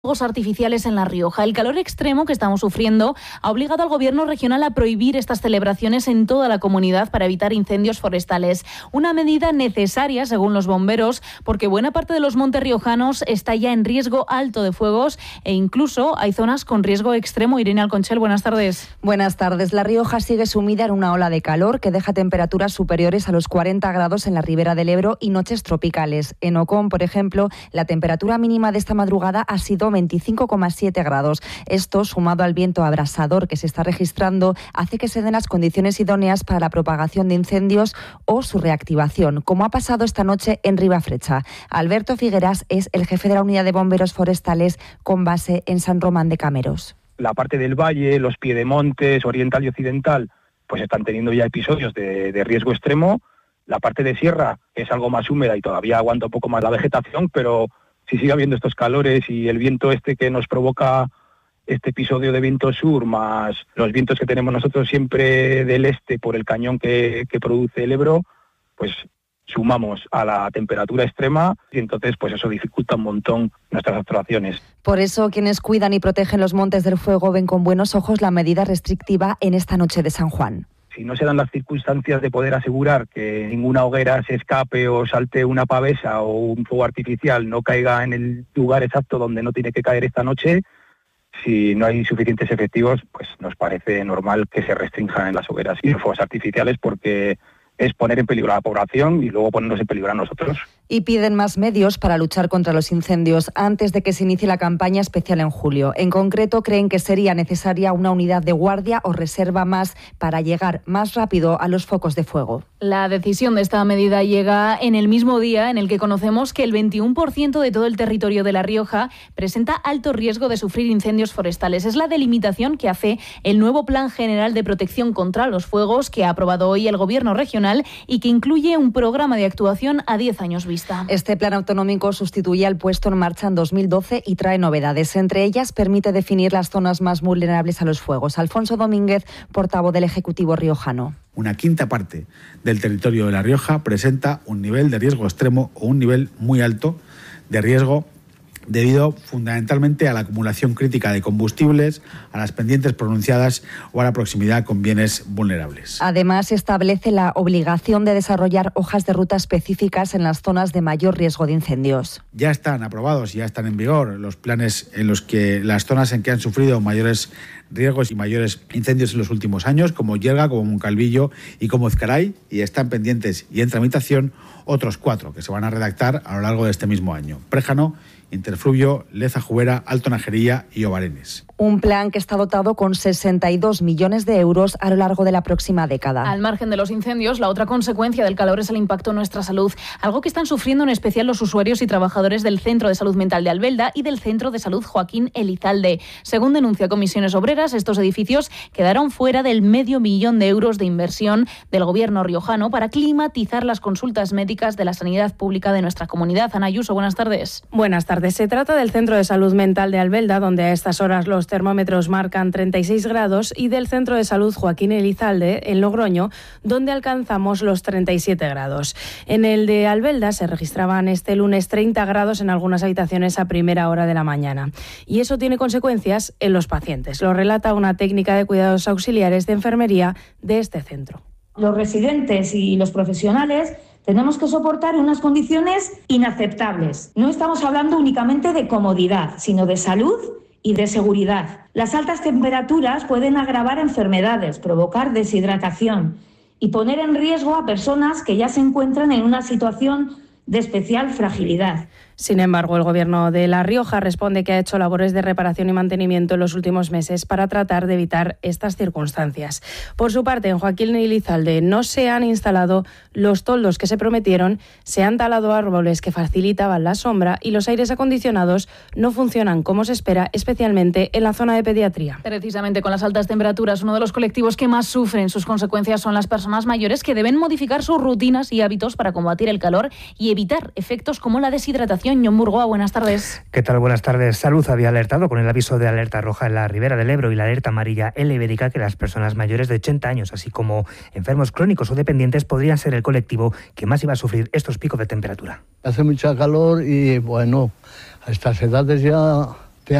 Fuegos artificiales en La Rioja. El calor extremo que estamos sufriendo ha obligado al gobierno regional a prohibir estas celebraciones en toda la comunidad para evitar incendios forestales. Una medida necesaria, según los bomberos, porque buena parte de los montes riojanos está ya en riesgo alto de fuegos e incluso hay zonas con riesgo extremo. Irene Alconchel, buenas tardes. Buenas tardes. La Rioja sigue sumida en una ola de calor que deja temperaturas superiores a los 40 grados en la ribera del Ebro y noches tropicales. En Ocón, por ejemplo, la temperatura mínima de esta madrugada ha sido 25,7 grados. Esto, sumado al viento abrasador que se está registrando, hace que se den las condiciones idóneas para la propagación de incendios o su reactivación, como ha pasado esta noche en Ribafrecha. Alberto Figueras es el jefe de la Unidad de Bomberos Forestales con base en San Román de Cameros. La parte del valle, los piedemontes, oriental y occidental, pues están teniendo ya episodios de riesgo extremo. La parte de sierra es algo más húmeda y todavía aguanta un poco más la vegetación, pero si sigue habiendo estos calores y el viento que nos provoca este episodio de viento sur, más los vientos que tenemos nosotros siempre del este por el cañón que produce el Ebro, pues sumamos a la temperatura extrema y entonces pues eso dificulta un montón nuestras actuaciones. Por eso quienes cuidan y protegen los montes del fuego ven con buenos ojos la medida restrictiva en esta noche de San Juan. Si no se dan las circunstancias de poder asegurar que ninguna hoguera se escape o salte una pavesa o un fuego artificial no caiga en el lugar exacto donde no tiene que caer esta noche, si no hay suficientes efectivos, pues nos parece normal que se restrinjan las hogueras y los fuegos artificiales porque es poner en peligro a la población y luego ponernos en peligro a nosotros. Y piden más medios para luchar contra los incendios antes de que se inicie la campaña especial en julio. En concreto, creen que sería necesaria una unidad de guardia o reserva más para llegar más rápido a los focos de fuego. La decisión de esta medida llega en el mismo día en el que conocemos que el 21% de todo el territorio de La Rioja presenta alto riesgo de sufrir incendios forestales. Es la delimitación que hace el nuevo Plan General de Protección contra los Fuegos que ha aprobado hoy el Gobierno regional y que incluye un programa de actuación a 10 años vista. Este plan autonómico sustituye al puesto en marcha en 2012 y trae novedades. Entre ellas, permite definir las zonas más vulnerables a los fuegos. Alfonso Domínguez, portavoz del Ejecutivo riojano. Una quinta parte del territorio de La Rioja presenta un nivel de riesgo extremo o un nivel muy alto de riesgo debido fundamentalmente a la acumulación crítica de combustibles, a las pendientes pronunciadas o a la proximidad con bienes vulnerables. Además, establece la obligación de desarrollar hojas de ruta específicas en las zonas de mayor riesgo de incendios. Ya están aprobados y ya están en vigor los planes en los que las zonas en que han sufrido mayores riesgos y mayores incendios en los últimos años, como Yerga, como Moncalvillo y como Ezcaray, y están pendientes y en tramitación otros 4 que se van a redactar a lo largo de este mismo año: Préjano, Interfluvio, Leza Jubera, Alto Najería y Obarenes. Un plan que está dotado con 62 millones de euros a lo largo de la próxima década. Al margen de los incendios, la otra consecuencia del calor es el impacto en nuestra salud, algo que están sufriendo en especial los usuarios y trabajadores del Centro de Salud Mental de Albelda y del Centro de Salud Joaquín Elizalde. Según denuncia Comisiones Obreras, estos edificios quedaron fuera del $500.000 de euros de inversión del Gobierno riojano para climatizar las consultas médicas de la sanidad pública de nuestra comunidad. Ana Ayuso, buenas tardes. Buenas tardes. Se trata del Centro de Salud Mental de Albelda, donde a estas horas los termómetros marcan 36 grados, y del Centro de Salud Joaquín Elizalde, en Logroño, donde alcanzamos los 37 grados. En el de Albelda se registraban este lunes 30 grados en algunas habitaciones a primera hora de la mañana. Y eso tiene consecuencias en los pacientes. Lo relata una técnica de cuidados auxiliares de enfermería de este centro. Los residentes y los profesionales tenemos que soportar unas condiciones inaceptables. No estamos hablando únicamente de comodidad, sino de salud y de seguridad. Las altas temperaturas pueden agravar enfermedades, provocar deshidratación y poner en riesgo a personas que ya se encuentran en una situación de especial fragilidad. Sin embargo, el Gobierno de La Rioja responde que ha hecho labores de reparación y mantenimiento en los últimos meses para tratar de evitar estas circunstancias. Por su parte, en Joaquín Elizalde no se han instalado los toldos que se prometieron, se han talado árboles que facilitaban la sombra y los aires acondicionados no funcionan como se espera, especialmente en la zona de pediatría. Precisamente con las altas temperaturas, uno de los colectivos que más sufren sus consecuencias son las personas mayores, que deben modificar sus rutinas y hábitos para combatir el calor y evitar efectos como la deshidratación. Jon Burgoa, buenas tardes. ¿Qué tal? Buenas tardes. Salud había alertado con el aviso de alerta roja en la ribera del Ebro y la alerta amarilla en la Ibérica que las personas mayores de 80 años, así como enfermos crónicos o dependientes, podrían ser el colectivo que más iba a sufrir estos picos de temperatura. Hace mucha calor y bueno, a estas edades ya